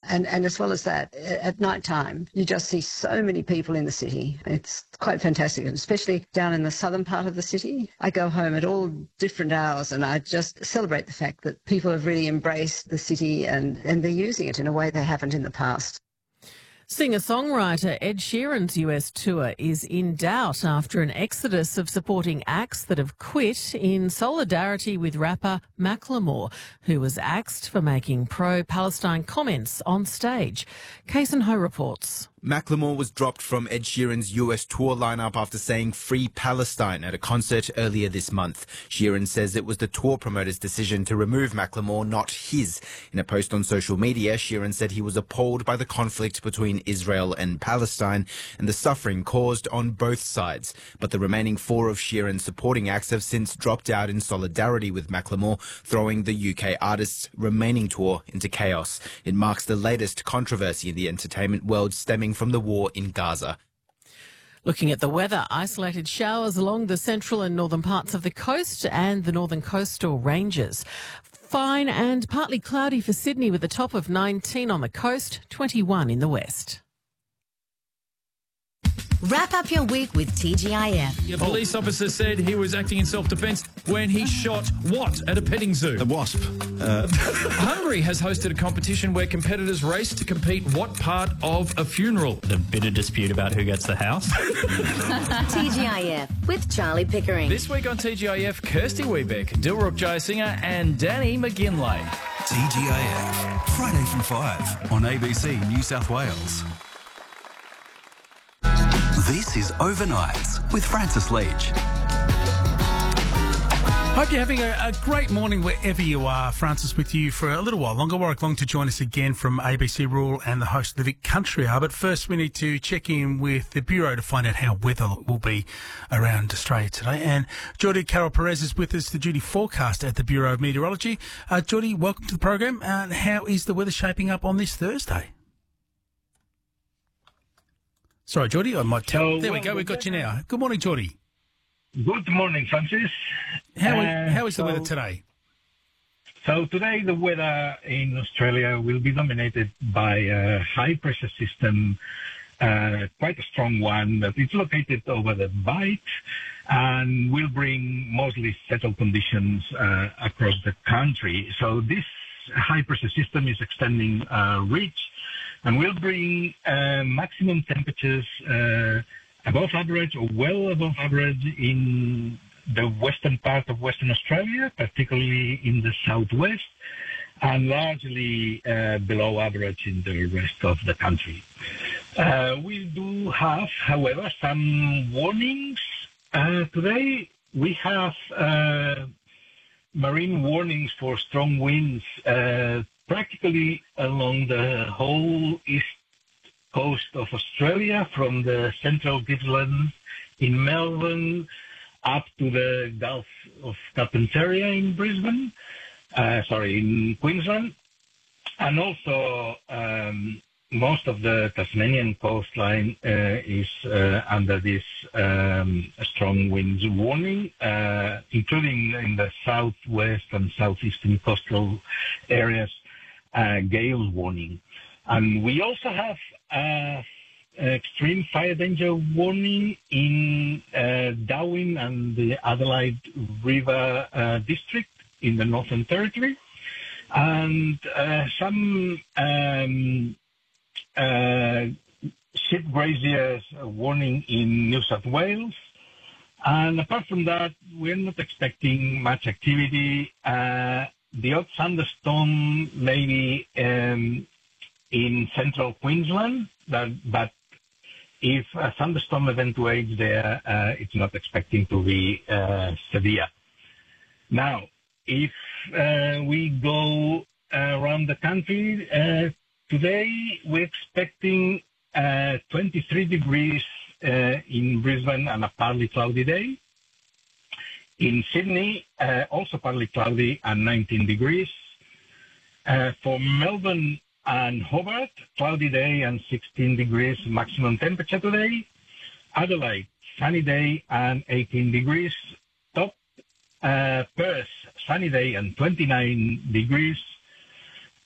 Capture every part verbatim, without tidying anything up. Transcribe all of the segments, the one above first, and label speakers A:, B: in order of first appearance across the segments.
A: And, and as well as that, at night time, you just see so many people in the city. It's quite fantastic, and especially down in the southern part of the city. I go home at all different hours and I just celebrate the fact that people have really embraced the city and, and they're using it in a way they haven't in the past.
B: Singer-songwriter Ed Sheeran's U S tour is in doubt after an exodus of supporting acts that have quit in solidarity with rapper Macklemore, who was axed for making pro-Palestine comments on stage. Kason Ho reports.
C: Macklemore was dropped from Ed Sheeran's U S tour lineup after saying Free Palestine at a concert earlier this month. Sheeran says it was the tour promoter's decision to remove Macklemore, not his. In a post on social media, Sheeran said he was appalled by the conflict between Israel and Palestine and the suffering caused on both sides. But the remaining four of Sheeran's supporting acts have since dropped out in solidarity with Macklemore, throwing the U K artist's remaining tour into chaos. It marks the latest controversy in the entertainment world stemming from the war in Gaza.
B: Looking at the weather, isolated showers along the central and northern parts of the coast and the northern coastal ranges. Fine and partly cloudy for Sydney with a top of nineteen on the coast, twenty-one in the west.
D: Wrap up your week with T G I F.
E: A police officer said he was acting in self-defence when he shot what at a petting zoo?
F: A wasp. Uh.
E: Hungary has hosted a competition where competitors race to compete what part of a funeral.
G: The bitter dispute about who gets the house.
D: T G I F with Charlie Pickering.
E: This week on T G I F, Kirsty Weebeck, Dilruk Jayasinger and Danny McGinlay.
F: T G I F, Friday from five on A B C New South Wales. This is Overnights with Francis Leach.
H: Hope you're having a, a great morning wherever you are. Francis with you for a little while longer. Warwick Long to join us again from A B C Rural and the host of the Vic Country Hour. But first we need to check in with the Bureau to find out how weather will be around Australia today. And Geordie Carol Perez is with us, the duty forecaster at the Bureau of Meteorology. Uh, Geordie, welcome to the program. Uh, how is the weather shaping up on this Thursday? Sorry, Geordie, I might tell.
I: So,
H: there we
I: well,
H: go, we've got you now. Good morning, Geordie.
I: Good morning, Francis.
H: How,
I: uh,
H: how is the
I: so,
H: weather today?
I: So today the weather in Australia will be dominated by a high-pressure system, uh, quite a strong one, that is located over the Bight and will bring mostly settled conditions uh, across the country. So this high-pressure system is extending uh, reach and will bring uh, maximum temperatures uh, above average or well above average in the western part of Western Australia, particularly in the southwest, and largely uh, below average in the rest of the country. Uh, we do have, however, some warnings. Uh, today we have uh, marine warnings for strong winds uh, practically along the whole east coast of Australia, from the central Gippsland in Melbourne up to the Gulf of Carpentaria in Brisbane, uh, sorry, in Queensland, and also um, most of the Tasmanian coastline uh, is uh, under this um, strong winds warning, uh, including in the southwest and southeastern coastal areas, uh, gale warning. And we also have uh, extreme fire danger warning in uh, Darwin and the Adelaide River uh, district in the Northern Territory, and uh, some um, uh, ship braziers warning in New South Wales. And apart from that, we're not expecting much activity. Uh, the odd thunderstorm maybe um, in central Queensland, that, but if a thunderstorm eventuates there, uh, it's not expecting to be uh, severe. Now, if uh, we go uh, around the country, uh, today we're expecting uh, twenty-three degrees uh, in Brisbane and a partly cloudy day. In Sydney, uh, also partly cloudy and nineteen degrees. Uh, for Melbourne and Hobart, cloudy day and sixteen degrees maximum temperature today. Adelaide, sunny day and eighteen degrees top. Uh, Perth, sunny day and twenty-nine degrees.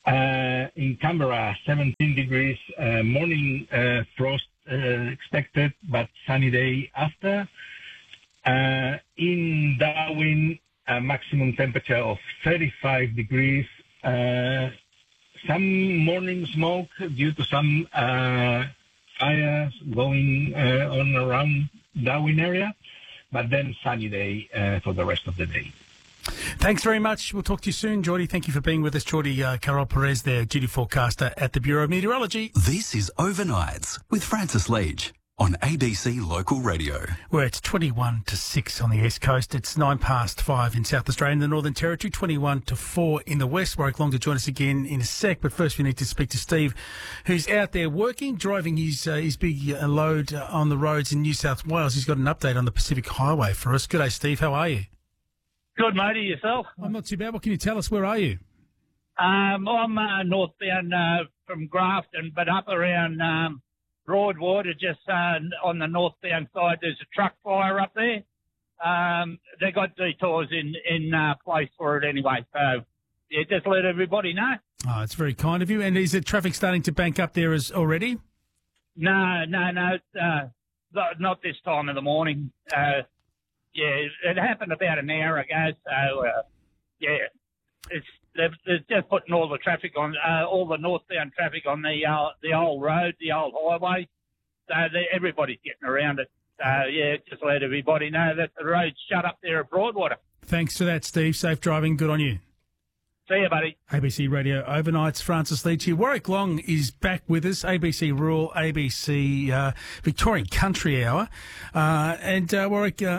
I: Uh, in Canberra, seventeen degrees, uh, morning uh, frost uh, expected, but sunny day after. Uh, in Darwin, a maximum temperature of thirty-five degrees. Uh, some morning smoke due to some uh, fires going uh, on around Darwin area, but then sunny day uh, for the rest of the day.
H: Thanks very much. We'll talk to you soon, Geordie. Thank you for being with us, Geordie. Uh, Carol Perez there, duty forecaster at the Bureau of Meteorology.
F: This is Overnights with Francis Leach on A B C Local Radio.
H: Where it's twenty-one to six on the East Coast. It's nine past five in South Australia and the Northern Territory, twenty-one to four in the West. Warwick Long to join us again in a sec. But first we need to speak to Steve, who's out there working, driving his uh, his big uh, load uh, on the roads in New South Wales. He's got an update on the Pacific Highway for us. Good day, Steve. How are you?
J: Good, matey. Yourself?
H: I'm not too bad. What can you tell us? Where are you?
J: Um, I'm uh, northbound uh, from Grafton, but up around um, Broadwater, just uh, on the northbound side, there's a truck fire up there. Um, they got detours in, in uh, place for it anyway. So, yeah, just let everybody know.
H: Oh, it's very kind of you. And is the traffic starting to bank up there as already?
J: No, no, no. Uh, not, not this time of the morning. Uh, yeah, it happened about an hour ago. So, uh, yeah, it's they're, they're just putting all the traffic on, uh, all the northbound traffic on the uh, the old road, the old highway. So everybody's getting around it. So, yeah, just let everybody know that the road's shut up there at Broadwater.
H: Thanks for that, Steve. Safe driving. Good on you.
J: See you, buddy.
H: A B C Radio Overnights, Francis Leach here. Warwick Long is back with us. A B C Rural, A B C uh, Victorian Country Hour. Uh, and uh, Warwick, uh,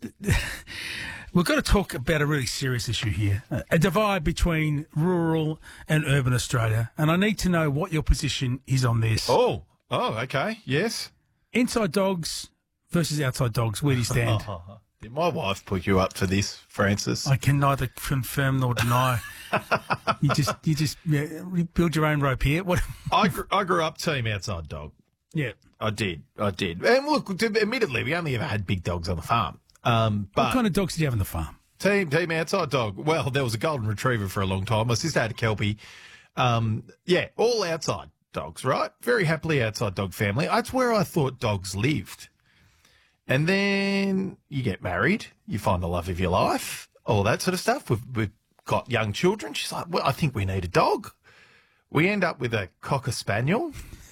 H: we've got to talk about a really serious issue here, a divide between rural and urban Australia. And I need to know what your position is on this.
K: Oh, oh, okay, yes.
H: Inside dogs versus outside dogs, where do you stand?
K: Did my wife put you up for this, Francis?
H: I can neither confirm nor deny. you just you just yeah, build your own rope here. What?
K: I, grew, I grew up team outside dog.
H: Yeah.
K: I did, I did. And look, admittedly, we only ever had big dogs on the farm. Um, but
H: what kind of dogs did you have on the farm?
K: Team, team outside dog. Well, there was a golden retriever for a long time. My sister had a Kelpie. Um, yeah, all outside dogs, right? Very happily outside dog family. That's where I thought dogs lived. And then you get married, you find the love of your life, all that sort of stuff. We've, we've got young children. She's like, well, I think we need a dog. We end up with a Cocker Spaniel.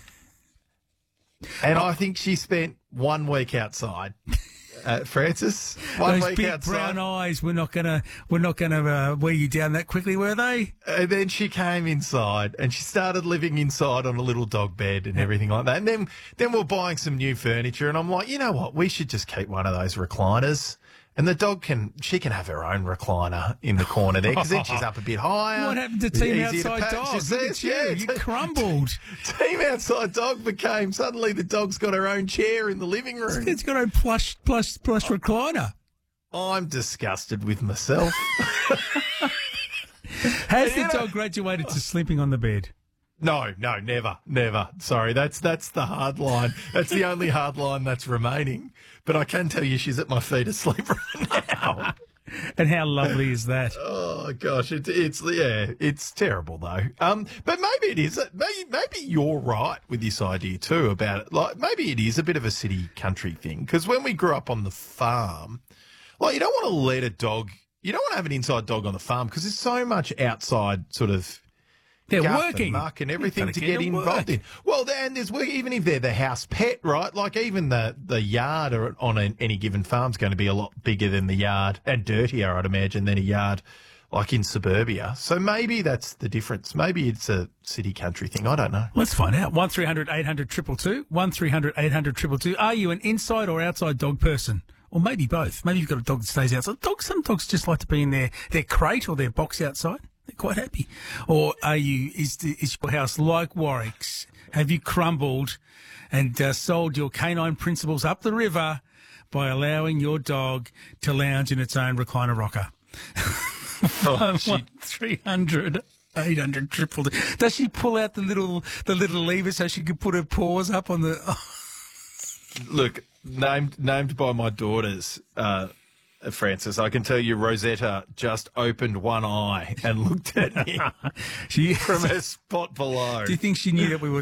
K: And I think she spent one week outside. Uh, Francis, one
H: Those
K: week
H: big
K: outside.
H: brown eyes were not gonna were not gonna uh, wear you down that quickly, were they?
K: And then she came inside and she started living inside on a little dog bed and everything like that. And then then we're buying some new furniture, and I'm like, you know what? We should just keep one of those recliners. And the dog can, she can have her own recliner in the corner there because then she's up a bit higher.
H: What happened to Team
K: Easier to
H: Outside
K: pack.
H: Dog?
K: She
H: Look
K: says,
H: at you,
K: yeah,
H: you
K: te-
H: crumbled.
K: Team Outside Dog became, suddenly the dog's got her own chair in the living room.
H: It's got her own plush, plush, plush recliner.
K: I'm disgusted with myself.
H: Has the
K: You know-
H: dog graduated to sleeping on the bed?
K: No, no, never, never. Sorry, that's that's the hard line. That's the only hard line that's remaining. But I can tell you she's at my feet asleep right now.
H: And how lovely is that?
K: Oh gosh, it's it's yeah, it's terrible though. Um, but maybe it is. Maybe maybe you're right with this idea too about it. Like maybe it is a bit of a city country thing because when we grew up on the farm, like you don't want to let a dog, you don't want to have an inside dog on the farm because there's so much outside sort of.
H: They're
K: guff
H: working.
K: and muck and everything
H: Gotta
K: to
H: get
K: get
H: to
K: involved
H: work.
K: in. Well, and there's work, even if they're the house pet, right? Like even the, the yard or on an, any given farm is going to be a lot bigger than the yard and dirtier, I'd imagine, than a yard like in suburbia. So maybe that's the difference. Maybe it's a city country thing. I don't know.
H: Let's find out. one three hundred eight hundred two two two. one three hundred eight hundred two two two. Are you an inside or outside dog person? Or maybe both. Maybe you've got a dog that stays outside. Dogs, some dogs just like to be in their, their crate or their box outside. They're quite happy. Or are you, is, the, is your house like Warwick's? Have you crumbled and uh, sold your canine principles up the river by allowing your dog to lounge in its own recliner rocker?
K: Oh, she-
H: one three hundred eight hundred triple. Does she pull out the little, the little lever so she can put her paws up on the...
K: Look, named named by my daughters, uh, Francis. I can tell you Rosetta just opened one eye and looked at me
H: she,
K: from her spot below.
H: Do you think she knew that we were